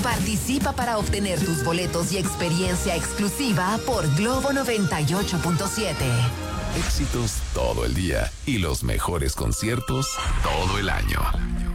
Participa para obtener tus boletos y experiencia exclusiva por Globo 98.7. Éxitos todo el día y los mejores conciertos todo el año.